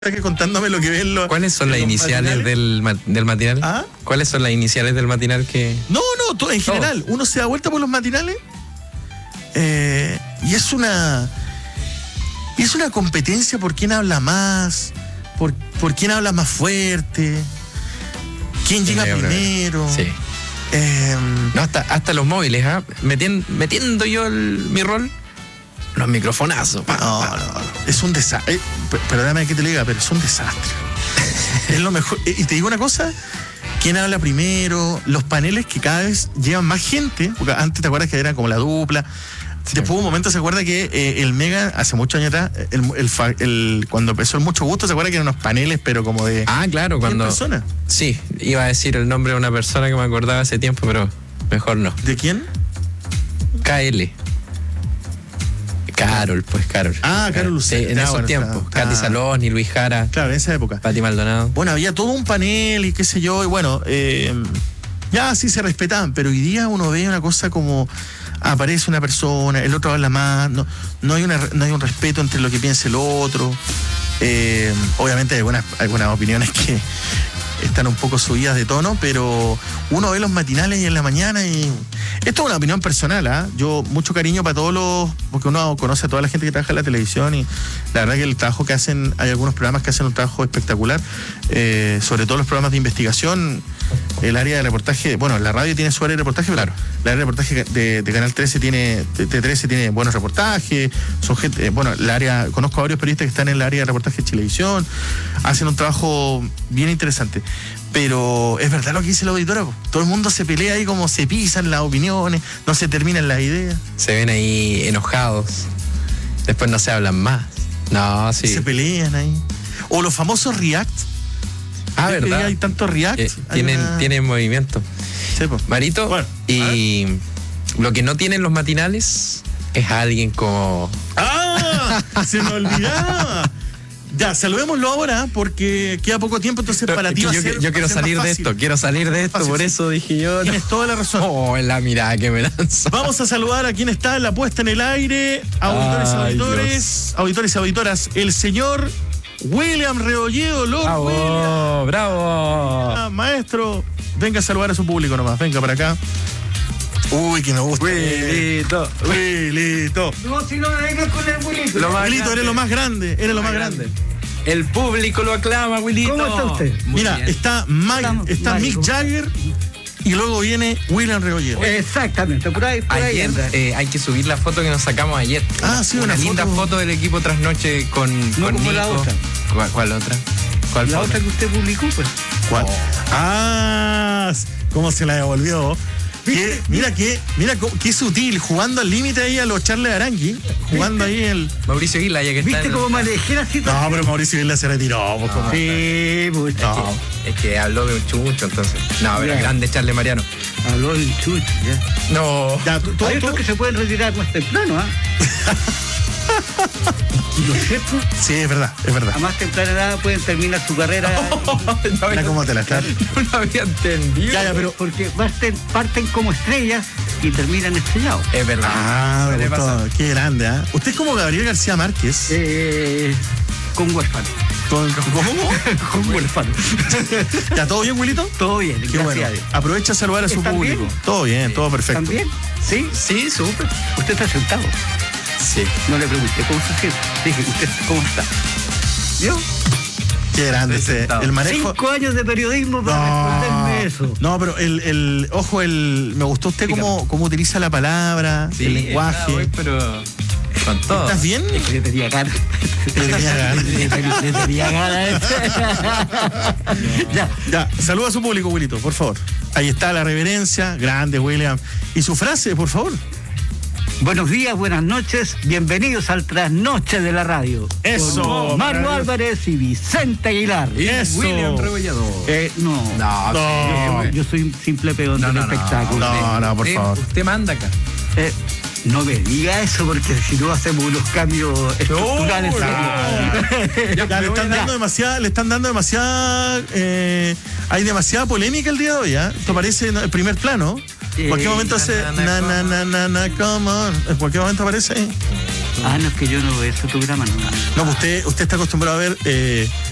que contándome lo que ven los... ¿Cuáles son las iniciales del matinal? ¿Ah? ¿Cuáles son las iniciales del matinal que...? No, todo, en general. Uno se da vuelta por los matinales y es una competencia por quién habla más, por quién habla más fuerte, quién llega primero. Sí. No, hasta los móviles, ¿ah? Metiendo yo mi rol, los microfonazos. No, es un desastre. Perdóname que te lo diga, pero es un desastre. Es lo mejor. Y te digo una cosa, quién habla primero, los paneles que cada vez llevan más gente, porque antes te acuerdas que era como la dupla. Sí. Después un momento se acuerda que el Mega, hace muchos años atrás, cuando empezó el Mucho Gusto, se acuerda que eran unos paneles, pero como de... Ah, claro, cuando... personas. Sí, iba a decir el nombre de una persona que me acordaba hace tiempo, pero mejor no. ¿De quién? KL. Carol, pues Carol. Ah, Carol Lucero. Sí, en esos tiempos. Katy Saloni, Luis Jara. Claro, en esa época. Pati Maldonado. Bueno, había todo un panel y qué sé yo, y bueno, ya sí se respetaban, pero hoy día uno ve una cosa como aparece una persona, el otro habla más, no hay un respeto entre lo que piensa el otro. Obviamente hay algunas opiniones que están un poco subidas de tono, pero uno ve los matinales y en la mañana y... Esto es una opinión personal, ¿ah? Yo, mucho cariño para todos porque uno conoce a toda la gente que trabaja en la televisión y la verdad que el trabajo que hacen, hay algunos programas que hacen un trabajo espectacular, sobre todo los programas de investigación, el área de reportaje, bueno, la radio tiene su área de reportaje, claro, la área de reportaje de Canal 13 de 13 tiene buenos reportajes, son gente, bueno, conozco a varios periodistas que están en el área de reportaje de Chilevisión, hacen un trabajo bien interesante. Pero es verdad lo que dice la auditora, todo el mundo se pelea ahí como se pisan las opiniones, no se terminan las ideas. Se ven ahí enojados, después no se hablan más. No, sí. Se pelean ahí. O los famosos react. Ah, ¿verdad? Hay tanto react. Tienen movimiento. Sí, pues. Marito, bueno, y lo que no tienen los matinales es alguien como... ¡Ah! ¡Se me olvidaba! Ya, saludémoslo ahora porque queda poco tiempo, entonces para ti yo quiero salir de esto, fácil. Por eso dije yo. Tienes toda la razón. Oh, la mirada que me lanza. Vamos a saludar a quien está en la puesta en el aire, auditores y auditoras, el señor William Rebolledo, Lord William. ¡Bravo! Maestro, venga a saludar a su público nomás, venga para acá. Uy, que me gusta. Wilito. No, si no me vengas con el Wilito. Wilito, eres lo más grande. El público lo aclama, Wilito. ¿Cómo está usted? Mira, bien. está Mick Jagger y luego viene William Rebolledo. Exactamente, por ahí ayer anda. hay que subir la foto que nos sacamos ayer. Ah, sí, una linda foto del equipo Trasnoche con como Nico. la otra. ¿Cuál otra? ¿Cuál La foto? otra que usted publicó, pues. ¿Cuál? Ah, cómo se la devolvió. Mira qué sutil, jugando al límite ahí a los Charles Arangui, jugando ahí el... Mauricio Isla, ya que está. ¿Viste cómo manejé la situación? No, pero Mauricio Isla se retiró. Sí, pues. No. Es que habló de un chucho, entonces. No, pero grande Charles Mariano. Habló del chucho, ya. No. Ya, Hay otros que se pueden retirar más temprano, ¿ah? ¿No es cierto? Sí, es verdad. A más temprana edad pueden terminar su carrera. Mira cómo te la estás. No lo había entendido. Ya, pero... Porque parten como estrellas y terminan estrellados. Es verdad. Ah, me gustó. Qué grande, ¿ah? Usted es como Gabriel García Márquez. Con huérfano. ¿Cómo? Con huérfano. ¿Ya todo bien, Wilito? Todo bien, Qué gracias bueno. a Dios. Aprovecha a saludar a su ¿Están público. bien? Todo bien, todo perfecto. ¿Están bien? ¿Sí? Sí, súper. Usted está sentado. Sí. No le pregunté cómo se siente. Dije, ¿usted cómo está? ¿Vio? Qué grande el manejo. 5 años de periodismo para responderme eso. No, pero ojo, me gustó usted cómo utiliza la palabra, Sí, el lenguaje. Hoy, pero con todo. ¿Estás bien? Es que le tenía ganas. Le tenía ganas. Ya, saluda a su público, Wilito, por favor. Ahí está la reverencia, grande, William. Y su frase, por favor. Buenos días, buenas noches, bienvenidos al Trasnoche de la Radio. Eso, Con Mario maravilloso. Álvarez y Vicente Aguilar. Eso. William Rebolledo. No. Yo soy un simple peón del espectáculo. No, por favor. Usted manda acá. No me diga eso porque si no hacemos unos cambios estructurales. Le están dando demasiada. Hay demasiada polémica el día de hoy, ¿eh? Esto parece el primer plano. En cualquier momento hace come on. En cualquier momento aparece ahí. No, es que yo no veo ese programa, no. No, pues usted está acostumbrado a ver